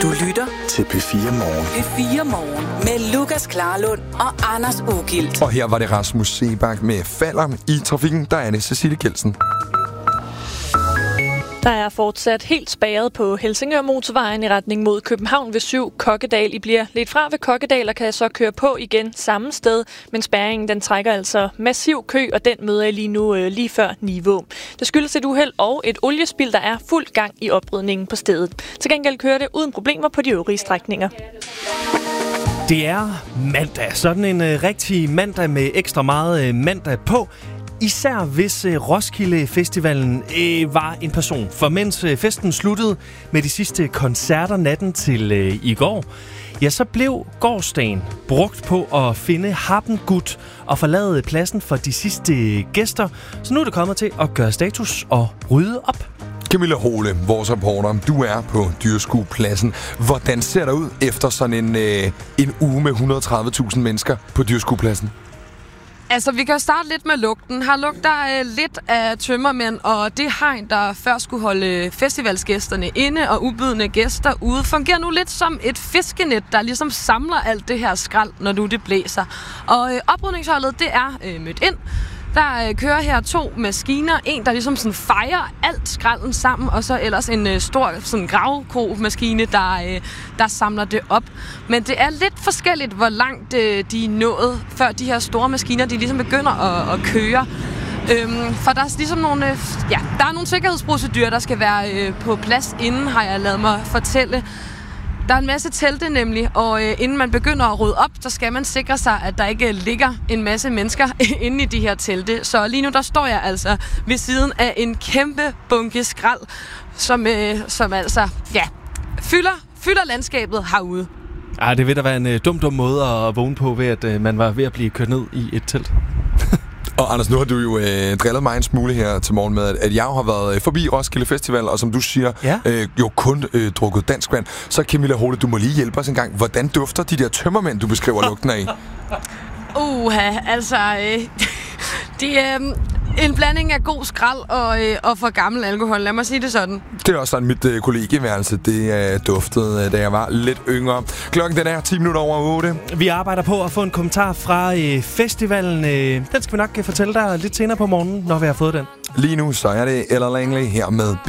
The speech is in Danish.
Du lytter til P4 Morgen. P4 Morgen med Lukas Klarlund og Anders Ugilt. Og her var det Rasmus Seebach med Falder. I trafikken, der er det Cecilie Kjeldsen. Der er fortsat helt spærret på Helsingør Motorvejen i retning mod København ved 7 Kokkedal. I bliver lidt fra ved Kokkedal og kan så køre på igen samme sted, men spærringen den trækker altså massiv kø, og den møder jeg lige nu lige før Niveau. Det skyldes et uheld og et oliespild, der er fuld gang i oprydningen på stedet. Til gengæld kører det uden problemer på de øvrige strækninger. Det er mandag. Sådan en rigtig mandag med ekstra meget mandag på. Især hvis Roskilde Festivalen var en person. For mens festen sluttede med de sidste koncerter natten til i går, ja, så blev gårsdagen brugt på at finde Harpengut og forlade pladsen for de sidste gæster. Så nu er det kommet til at gøre status og rydde op. Camilla Hole, vores reporter, du er på Dyrskuepladsen. Hvordan ser der ud efter sådan en uge med 130.000 mennesker på Dyrskuepladsen? Altså, vi kan starte lidt med lugten. Her lugter lidt af tømmermænd, og det hegn, der før skulle holde festivalsgæsterne inde og ubydende gæster ude, fungerer nu lidt som et fiskenet, der ligesom samler alt det her skrald, når nu det blæser. Og oprydningsholdet, det er mødt ind. Der kører her 2 maskiner. En, der ligesom sådan fejrer alt skralden sammen, og så ellers en stor sådan gravko-maskine, der samler det op. Men det er lidt forskelligt, hvor langt de er nået, før de her store maskiner, de ligesom begynder at køre. For der er ligesom nogle sikkerhedsprocedurer, der skal være på plads inden, har jeg ladet mig fortælle. Der er en masse telte nemlig, og inden man begynder at rydde op, så skal man sikre sig, at der ikke ligger en masse mennesker inde i de her telte. Så lige nu, der står jeg altså ved siden af en kæmpe bunke skrald, som altså, ja, fylder landskabet herude. Ah, det vil da være en dum måde at vågne på, ved at man var ved at blive kørt ned i et telt. Og Anders, nu har du jo drillet mig en smule her til morgen med, at jeg har været forbi Roskilde Festival, og som du siger, jo kun drukket dansk vand. Så Camilla Hole, du må lige hjælpe os en gang. Hvordan dufter de der tømmermænd, du beskriver lugten af? De en blanding af god skrald og for gammel alkohol, lad mig sige det sådan. Det er også sådan, mit kollegieværelse, det duftede, da jeg var lidt yngre. Klokken den er 10 minutter over 8. Vi arbejder på at få en kommentar fra festivalen. Den skal vi nok fortælle dig lidt senere på morgenen, når vi har fået den. Lige nu så er det Ella Langley her med